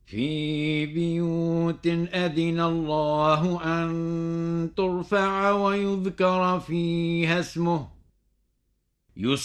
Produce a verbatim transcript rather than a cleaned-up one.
في بيوت أذن الله أن ترفع ويذكر فيها اسمه